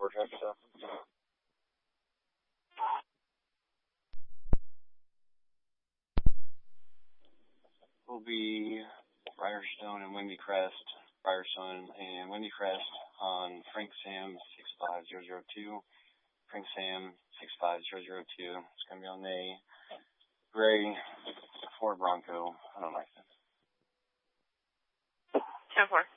4 traffic stop. Will be Briarstone and Windy Crest. Briarstone and Windy Crest on Frank Sam 65002. Frank Sam 65002. It's going to be on the gray Ford Bronco. I don't like that. 10-4.